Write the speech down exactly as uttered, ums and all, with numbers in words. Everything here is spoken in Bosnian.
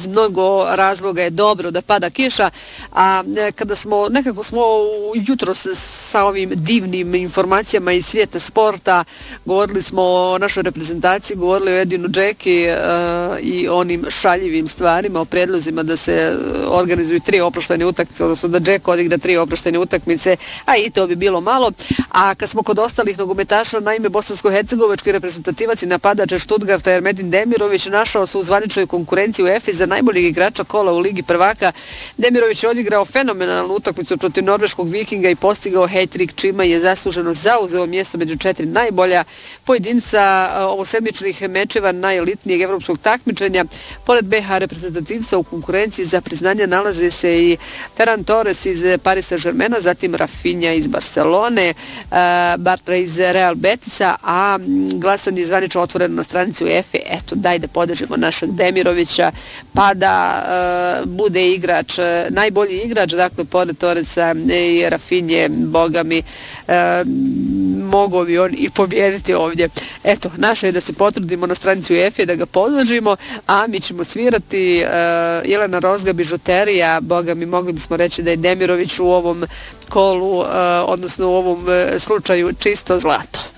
iz mnogo razloga je dobro da pada kiša, a kada smo, nekako smo jutro sa ovim divnim informacijama iz svijeta sporta, govorili smo o našoj reprezentaciji, govorili o Edinu Džeki uh, i onim šaljivim stvarima, o predlozima da se organizuju tri oproštajne utakmice, odnosno da Džeko odigra tri oproštajne utakmice, a i to bi bilo malo. A kad smo kod ostalih nogometaša, naime bosansko-hercegovački reprezentativac i napadač Stuttgarta Ermedin Demirović našao se u zvaničnoj konkurenciji u E F I za najboljeg igrača kola u Ligi prvaka. Demirović je odigrao fenomenalnu utakmicu protiv norveškog Vikinga i postigao hat-trick, čime je zasluženo zauzeo mjesto među četiri najbolja pojedinca ovosedmičnih mečeva najelitnijeg evropskog takmičenja. Pored B H reprezentativca u konkurenciji za priznanje nalaze se i Ferran Torres iz Paris Saint-Germaina, zatim Rafinha iz Barcelone, Bartra iz Real Betisa, a glasanje je zvanično otvoreno na stranici UEFA. Eto, daj da podržimo našeg Demirovića, pa da uh, bude igrač, najbolji igrač, dakle, pored Torresa i Rafinje, boga mi, uh, mogo bi on i pobjediti ovdje. Eto, naše je da se potrudimo na stranici UEFA, da ga podržimo, a mi ćemo svirati uh, Jelena Rozga, bižuterija, boga mi, mogli bismo reći da je Demirović u ovom kolu, uh, odnosno u ovom uh, slučaju čisto zlato.